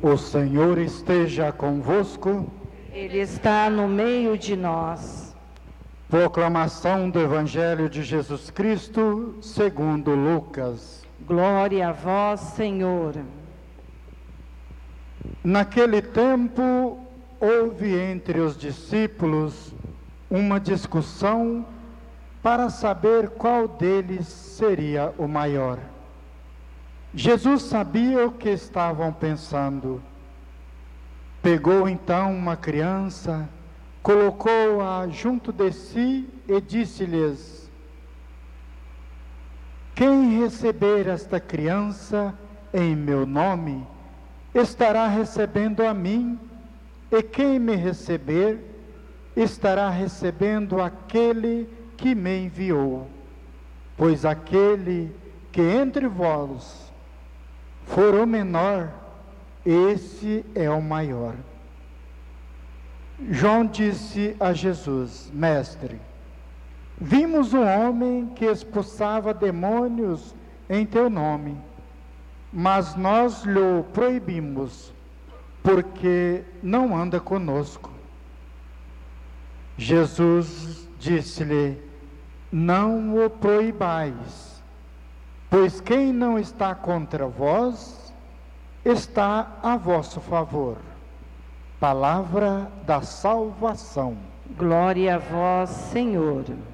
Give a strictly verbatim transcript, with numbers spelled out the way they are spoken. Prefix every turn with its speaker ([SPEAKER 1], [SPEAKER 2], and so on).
[SPEAKER 1] O Senhor esteja convosco.
[SPEAKER 2] Ele está no meio de nós.
[SPEAKER 1] Proclamação do Evangelho de Jesus Cristo, segundo Lucas.
[SPEAKER 2] Glória a vós, Senhor.
[SPEAKER 1] Naquele tempo, houve entre os discípulos uma discussão para saber qual deles seria o maior. Jesus sabia o que estavam pensando. Pegou então uma criança, colocou-a junto de si e disse-lhes: quem receber esta criança em meu nome, estará recebendo a mim, e quem me receber, estará recebendo aquele que me enviou. Pois aquele que entre vós for o menor, esse é o maior. João disse a Jesus: Mestre, vimos um homem que expulsava demônios em teu nome, mas nós lhe proibimos, porque não anda conosco. Jesus disse-lhe: não o proibais, pois quem não está contra vós, está a vosso favor. Palavra da salvação.
[SPEAKER 2] Glória a vós, Senhor.